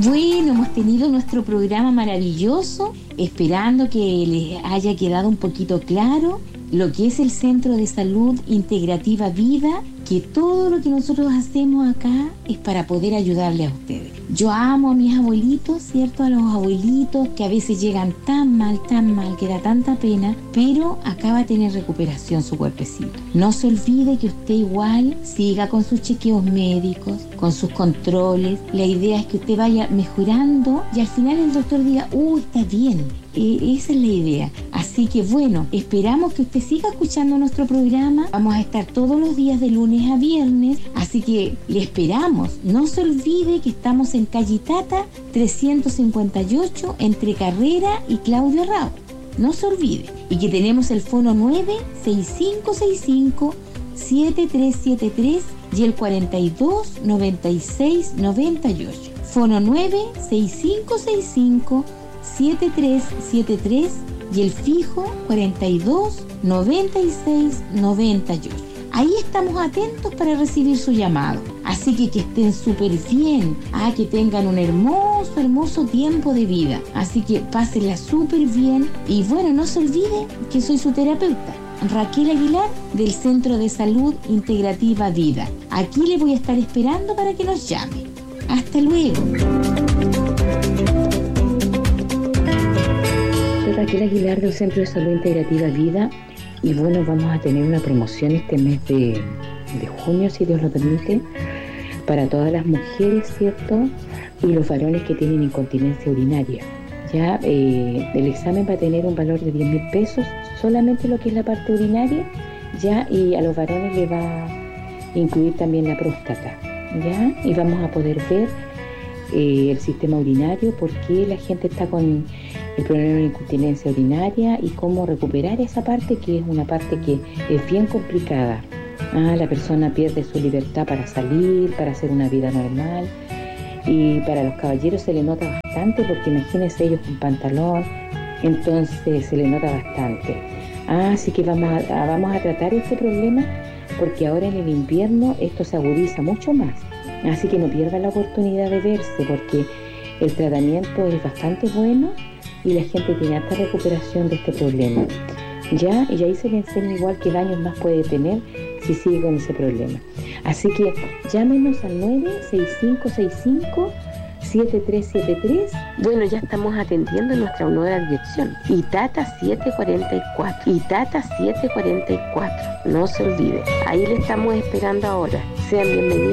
Bueno, hemos tenido nuestro programa maravilloso, esperando que les haya quedado un poquito claro lo que es el Centro de Salud Integrativa Vida, que todo lo que nosotros hacemos acá es para poder ayudarle a ustedes. Yo amo a mis abuelitos, ¿cierto? A los abuelitos que a veces llegan tan mal, que da tanta pena, pero acá va a tener recuperación su cuerpecito. No se olvide que usted igual siga con sus chequeos médicos, con sus controles. La idea es que usted vaya mejorando y al final el doctor diga, está bien. Esa es la idea. Así que bueno, esperamos que usted siga escuchando nuestro programa. Vamos a estar todos los días de lunes a viernes, así que le esperamos. No se olvide que estamos en calle Tata 358 entre Carrera y Claudio Rao. No se olvide. Y que tenemos el fono 96565-7373 y el 429698. Fono 96565-7373 y el fijo 429698. Ahí estamos atentos para recibir su llamado. Así que estén súper bien, que tengan un hermoso tiempo de vida. Así que pásenla súper bien y bueno, no se olvide que soy su terapeuta, Raquel Aguilar, del Centro de Salud Integrativa Vida. Aquí le voy a estar esperando para que nos llame. Hasta luego. Soy Raquel Aguilar del Centro de Salud Integrativa Vida y bueno, vamos a tener una promoción este mes de junio, si Dios lo permite, para todas las mujeres, ¿cierto? Y los varones que tienen incontinencia urinaria. Ya el examen va a tener un valor de 10.000 pesos, solamente lo que es la parte urinaria, ya, y a los varones le va a incluir también la próstata, ya, y vamos a poder ver el sistema urinario, por qué la gente está con el problema de incontinencia urinaria y cómo recuperar esa parte, que es una parte que es bien complicada. La persona pierde su libertad para salir, para hacer una vida normal, y para los caballeros se le nota bastante, porque imagínense ellos con pantalón, entonces se le nota bastante. Así que vamos a tratar este problema, porque ahora en el invierno esto se agudiza mucho más. Así que no pierdan la oportunidad de verse, porque el tratamiento es bastante bueno y la gente tiene alta recuperación de este problema. Ya, y ahí se le enseña igual qué daños más puede tener si sigue con ese problema. Así que llámenos al 96565-7373. Bueno, ya estamos atendiendo en nuestra nueva dirección, Itata 744. Itata 744. No se olvide, ahí le estamos esperando ahora. Sean bienvenidos.